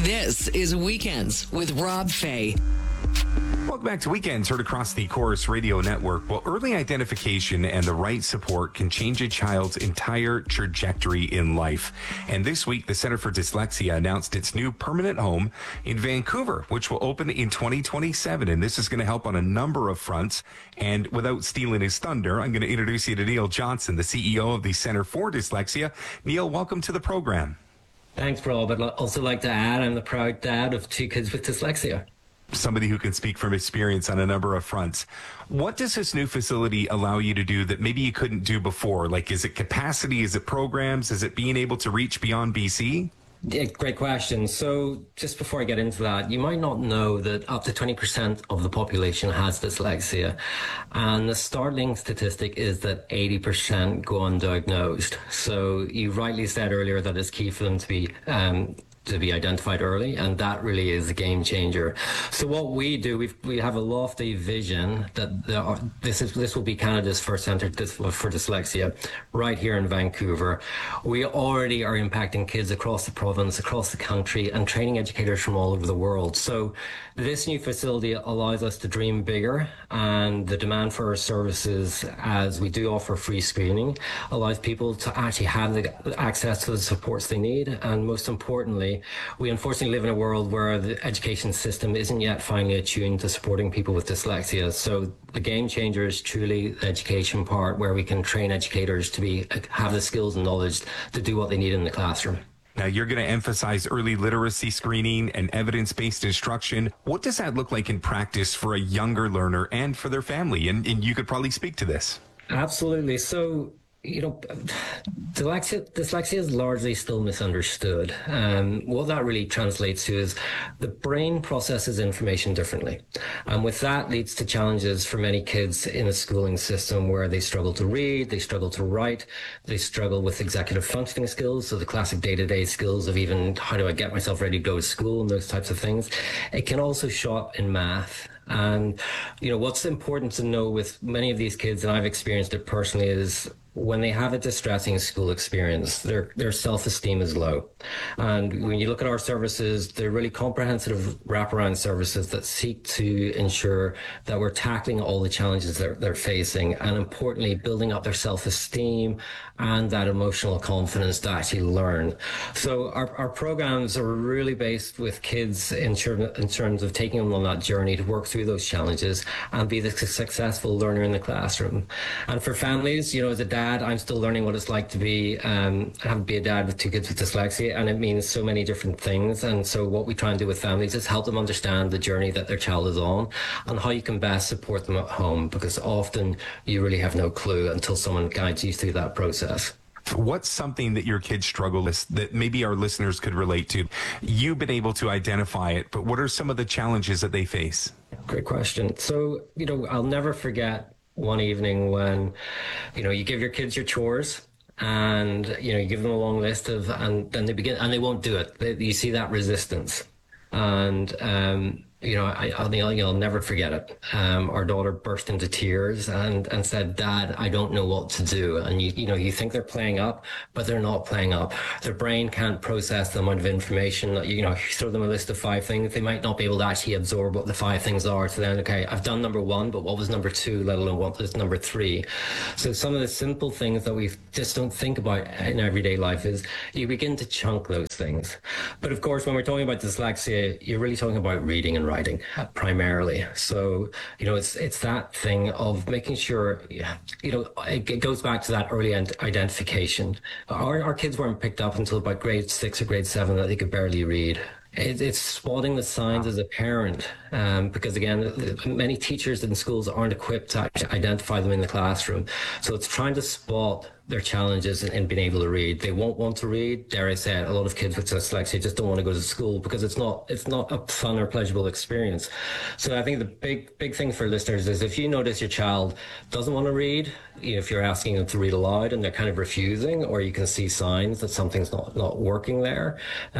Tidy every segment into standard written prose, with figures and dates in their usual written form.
This is Weekends with Rob Fay. Welcome back to Weekends, heard across the Chorus Radio Network. Well, early identification and the right support can change a child's entire trajectory in life. And this week, the Center for Dyslexia announced its new permanent home in Vancouver, which will open in 2027. And this is going to help on a number of fronts. And without stealing his thunder, I'm going to introduce you to Neil Johnson, the CEO of the Center for Dyslexia. Neil, welcome to the program. Thanks, Rob. I'd also like to add I'm the proud dad of 2 kids with dyslexia. Somebody who can speak from experience on a number of fronts. What does this new facility allow you to do that maybe you couldn't do before? Like, is it capacity? Is it programs? Is it being able to reach beyond BC? Yeah, great question. So just before I get into that, you might not know that up to 20% of the population has dyslexia. And the startling statistic is that 80% go undiagnosed. So you rightly said earlier that it's key for them to be identified early, and that really is a game changer. So what we do, we have a lofty vision that this will be Canada's first centre for dyslexia right here in Vancouver. We already are impacting kids across the province, across the country, and training educators from all over the world. So this new facility allows us to dream bigger, and the demand for our services, as we do offer free screening, allows people to actually have the access to the supports they need. And most importantly, we unfortunately live in a world where the education system isn't yet finely attuned to supporting people with dyslexia. So the game changer is truly the education part, where we can train educators to have the skills and knowledge to do what they need in the classroom. Now, you're going to emphasize early literacy screening and evidence-based instruction. What does that look like in practice for a younger learner and for their family? And you could probably speak to this. Absolutely. So, dyslexia is largely still misunderstood. What that really translates to is the brain processes information differently. And with that leads to challenges for many kids in the schooling system, where they struggle to read, they struggle to write, they struggle with executive functioning skills, so the classic day-to-day skills of even how do I get myself ready to go to school and those types of things. It can also show up in math. And, what's important to know with many of these kids, and I've experienced it personally, is when they have a distressing school experience, their self-esteem is low. And when you look at our services, they're really comprehensive wraparound services that seek to ensure that we're tackling all the challenges they're facing, and importantly, building up their self-esteem and that emotional confidence to actually learn. So our programs are really based with kids in terms of taking them on that journey to work through those challenges and be the successful learner in the classroom. And for families, as a dad, I'm still learning what it's like to be a dad with 2 kids with dyslexia, and it means so many different things. And so what we try and do with families is help them understand the journey that their child is on and how you can best support them at home, because often you really have no clue until someone guides you through that process. What's something that your kids struggle with that maybe our listeners could relate to? You've been able to identify it, but what are some of the challenges that they face? Great question. So, I'll never forget one evening when, you give your kids your chores, and, you give them a long list and then they begin, and they won't do it. You see that resistance. And, I'll never forget it. Our daughter burst into tears and said, "Dad, I don't know what to do." And you think they're playing up, but they're not playing up. Their brain can't process the amount of information. You throw them a list of 5 things, they might not be able to actually absorb what the 5 things are. So then, okay, I've done number 1, but what was number 2, let alone what was number 3? So some of the simple things that we just don't think about in everyday life is you begin to chunk those things. But of course, when we're talking about dyslexia, you're really talking about reading and writing primarily. So, it's that thing of making sure, it goes back to that early identification. Our kids weren't picked up until about grade 6 or grade 7 that they could barely read. It's spotting the signs as a parent, because again, many teachers in schools aren't equipped to identify them in the classroom. So it's trying to spot their challenges in being able to read. They won't want to read. Dare I say it, a lot of kids with dyslexia just don't want to go to school because it's not a fun or pleasurable experience. So I think the big thing for listeners is, if you notice your child doesn't want to read, if you're asking them to read aloud and they're kind of refusing, or you can see signs that something's not working there,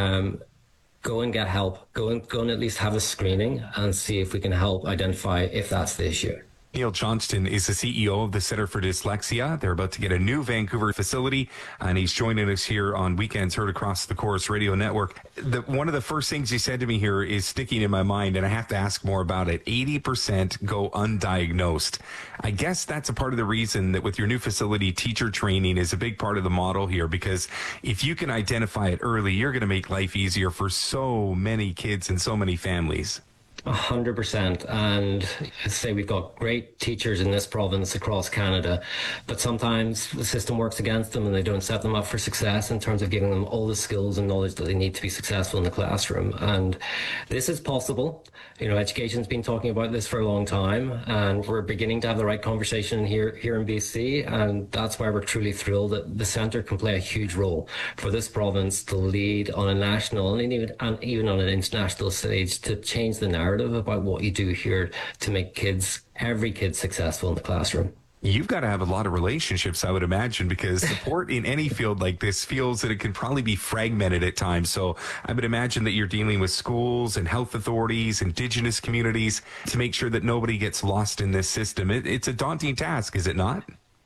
go and get help. Go and at least have a screening and see if we can help identify if that's the issue. Neil Johnston is the CEO of the Center for Dyslexia. They're about to get a new Vancouver facility, and he's joining us here on Weekends Heard across the Chorus Radio Network. One of the first things he said to me here is sticking in my mind, and I have to ask more about it. 80% go undiagnosed. I guess that's a part of the reason that with your new facility, teacher training is a big part of the model here, because if you can identify it early, you're going to make life easier for so many kids and so many families. 100%. And I'd say we've got great teachers in this province across Canada, but sometimes the system works against them and they don't set them up for success in terms of giving them all the skills and knowledge that they need to be successful in the classroom. And this is possible. You know, education's been talking about this for a long time, and we're beginning to have the right conversation here in BC. And that's why we're truly thrilled that the centre can play a huge role for this province to lead on a national and even on an international stage to change the narrative about what you do here to make every kid successful in the classroom. You've got to have a lot of relationships, I would imagine, because support in any field like this feels that it can probably be fragmented at times. So I would imagine that you're dealing with schools and health authorities, Indigenous communities, to make sure that nobody gets lost in this system. It's a daunting task, is it not?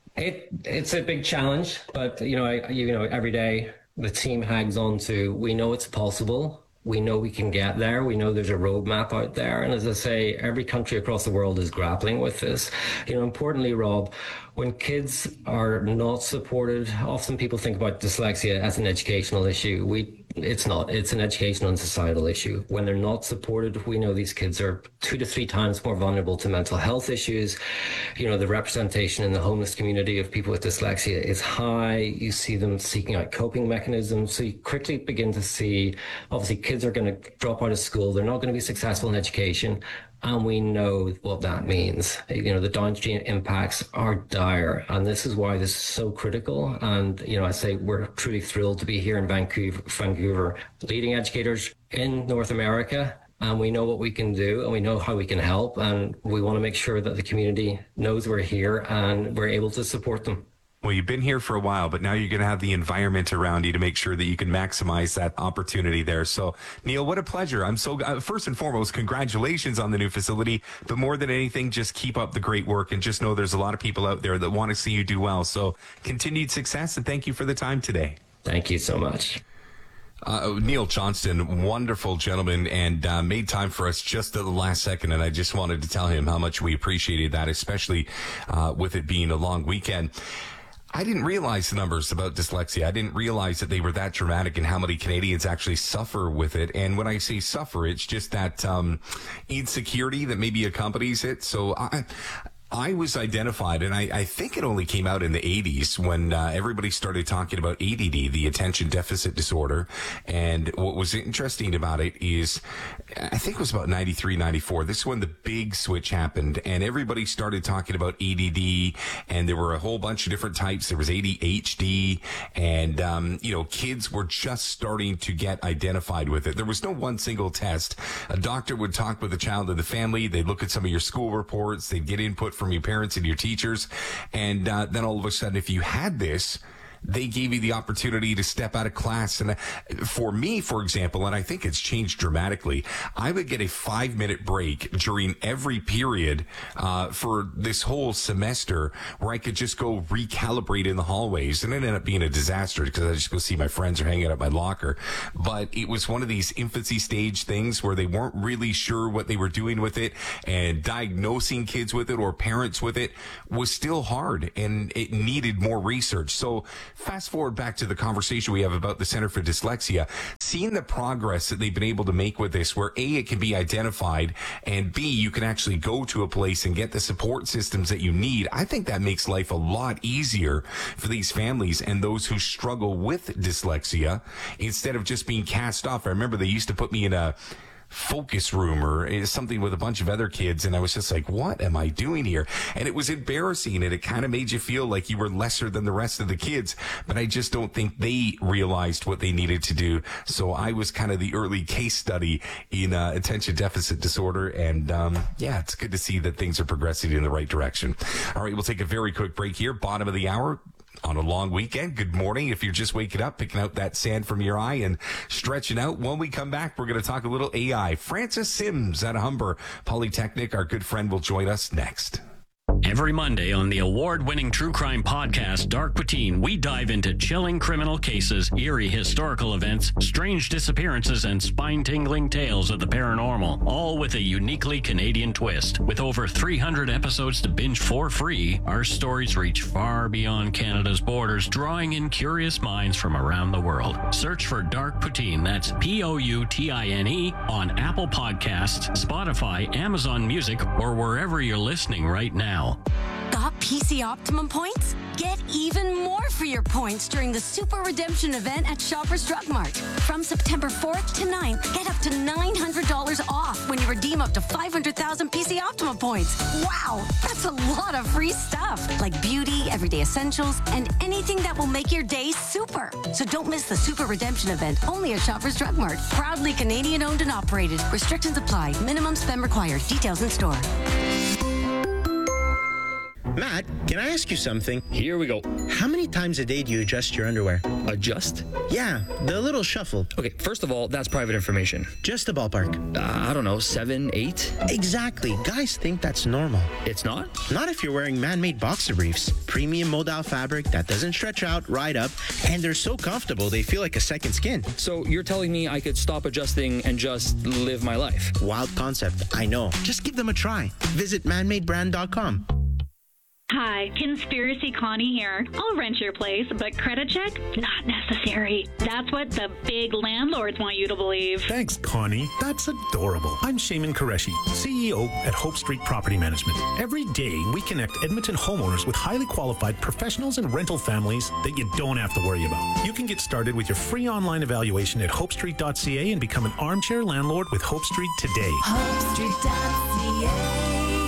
It's a big challenge, but every day the team hangs on to, we know it's possible. We know we can get there. We know there's a roadmap out there. And as I say, every country across the world is grappling with this. Importantly, Rob, when kids are not supported, often people think about dyslexia as an educational issue. It's not. It's an educational and societal issue. When they're not supported, we know these kids are 2 to 3 times more vulnerable to mental health issues. The representation in the homeless community of people with dyslexia is high. You see them seeking out coping mechanisms. So you quickly begin to see, obviously, kids are going to drop out of school. They're not going to be successful in education. And we know what that means. The downstream impacts are dire. And this is why this is so critical. And, I say we're truly thrilled to be here in Vancouver, leading educators in North America. And we know what we can do and we know how we can help. And we want to make sure that the community knows we're here and we're able to support them. Well, you've been here for a while, but now you're going to have the environment around you to make sure that you can maximize that opportunity there. So, Neil, what a pleasure. I'm so, first and foremost, congratulations on the new facility, but more than anything, just keep up the great work and just know there's a lot of people out there that want to see you do well. So continued success, and thank you for the time today. Thank you so much. Neil Johnston, wonderful gentleman, and made time for us just at the last second. And I just wanted to tell him how much we appreciated that, especially with it being a long weekend. I didn't realize the numbers about dyslexia. I didn't realize that they were that dramatic and how many Canadians actually suffer with it. And when I say suffer, it's just that insecurity that maybe accompanies it. So I was identified, and I think it only came out in the 80s when everybody started talking about ADD, the attention deficit disorder. And what was interesting about it is, I think it was about 93, 94. This is when the big switch happened, and everybody started talking about ADD, and there were a whole bunch of different types. There was ADHD, and, kids were just starting to get identified with it. There was no one single test. A doctor would talk with a child in the family. They'd look at some of your school reports. They'd get input from your parents and your teachers. And then all of a sudden, if you had this, they gave you the opportunity to step out of class. And for me, for example, and I think it's changed dramatically, I would get a 5-minute break during every period for this whole semester where I could just go recalibrate in the hallways. And it ended up being a disaster because I just go see my friends or hang out at my locker. But it was one of these infancy stage things where they weren't really sure what they were doing with it, and diagnosing kids with it or parents with it was still hard, and it needed more research. So fast forward back to the conversation we have about the Center for Dyslexia, seeing the progress that they've been able to make with this, where A, it can be identified, and B, you can actually go to a place and get the support systems that you need. I think that makes life a lot easier for these families and those who struggle with dyslexia, instead of just being cast off. I remember they used to put me in a focus room or something with a bunch of other kids, and I was just like, what am I doing here? And it was embarrassing, and it kind of made you feel like you were lesser than the rest of the kids, but I just don't think they realized what they needed to do. So I was kind of the early case study in attention deficit disorder, and it's good to see that things are progressing in the right direction. All right, we'll take a very quick break here, bottom of the hour. On a long weekend, good morning. If you're just waking up, picking out that sand from your eye and stretching out. When we come back, we're going to talk a little AI. Francis Sims at Humber Polytechnic, our good friend, will join us next. Every Monday on the award-winning true crime podcast Dark Poutine, we dive into chilling criminal cases, eerie historical events, strange disappearances, and spine-tingling tales of the paranormal, all with a uniquely Canadian twist. With over 300 episodes to binge for free, our stories reach far beyond Canada's borders, drawing in curious minds from around the world. Search for Dark Poutine, that's Poutine, on Apple Podcasts, Spotify, Amazon Music, or wherever you're listening right now. Got PC Optimum points? Get even more for your points during the Super Redemption event at Shoppers Drug Mart. From September 4th to 9th, get up to $900 off when you redeem up to 500,000 PC Optimum points. Wow, that's a lot of free stuff, like beauty, everyday essentials, and anything that will make your day super. So don't miss the Super Redemption event, only at Shoppers Drug Mart. Proudly Canadian owned and operated. Restrictions apply. Minimum spend required. Details in store. Matt, can I ask you something? Here we go. How many times a day do you adjust your underwear? Adjust? Yeah, the little shuffle. Okay, first of all, that's private information. Just a ballpark. I don't know, 7, 8? Exactly. Guys think that's normal. It's not? Not if you're wearing man-made boxer briefs. Premium modal fabric that doesn't stretch out, ride up, and they're so comfortable they feel like a second skin. So you're telling me I could stop adjusting and just live my life? Wild concept, I know. Just give them a try. Visit manmadebrand.com. Hi, Conspiracy Connie here. I'll rent your place, but credit check? Not necessary. That's what the big landlords want you to believe. Thanks, Connie. That's adorable. I'm Shaman Qureshi, CEO at Hope Street Property Management. Every day, we connect Edmonton homeowners with highly qualified professionals and rental families that you don't have to worry about. You can get started with your free online evaluation at hopestreet.ca and become an armchair landlord with Hope Street today. HopeStreet.ca.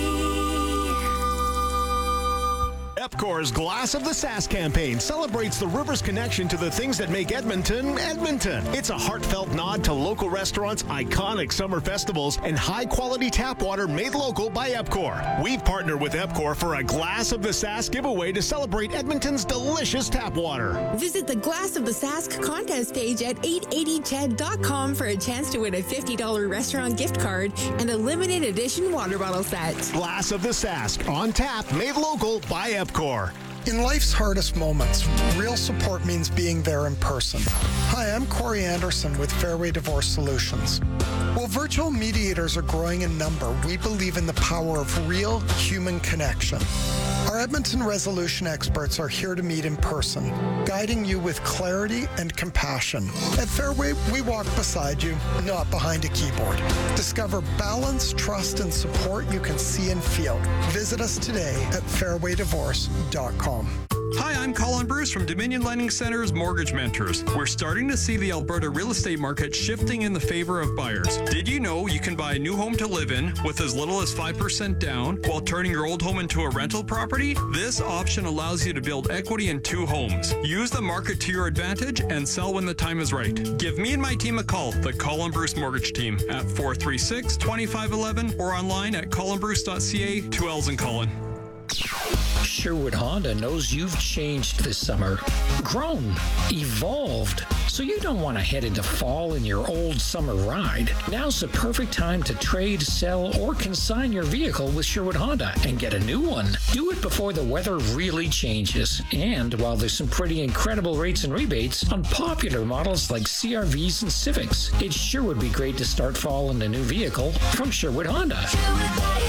EPCOR's Glass of the Sask campaign celebrates the river's connection to the things that make Edmonton, Edmonton. It's a heartfelt nod to local restaurants, iconic summer festivals, and high-quality tap water made local by EPCOR. We've partnered with EPCOR for a Glass of the Sask giveaway to celebrate Edmonton's delicious tap water. Visit the Glass of the Sask contest page at 880ched.com for a chance to win a $50 restaurant gift card and a limited edition water bottle set. Glass of the Sask, on tap, made local by EPCOR. In life's hardest moments, real support means being there in person. Hi, I'm Corey Anderson with Fairway Divorce Solutions. While virtual mediators are growing in number, we believe in the power of real human connection. Our Edmonton resolution experts are here to meet in person, guiding you with clarity and compassion. At Fairway, we walk beside you, not behind a keyboard. Discover balance, trust, and support you can see and feel. Visit us today at fairwaydivorce.com. Hi, I'm Colin Bruce from Dominion Lending Center's Mortgage Mentors. We're starting to see the Alberta real estate market shifting in the favor of buyers. Did you know you can buy a new home to live in with as little as 5% down while turning your old home into a rental property? This option allows you to build equity in 2 homes. Use the market to your advantage and sell when the time is right. Give me and my team a call, the Colin Bruce Mortgage Team, at 436-2511 or online at colinbruce.ca, 2 L's in Colin. Sherwood Honda knows you've changed this summer, grown, evolved, so you don't want to head into fall in your old summer ride. Now's the perfect time to trade, sell, or consign your vehicle with Sherwood Honda and get a new one. Do it before the weather really changes, and while there's some pretty incredible rates and rebates on popular models like CRVs and Civics. It sure would be great to start fall in a new vehicle from Sherwood Honda.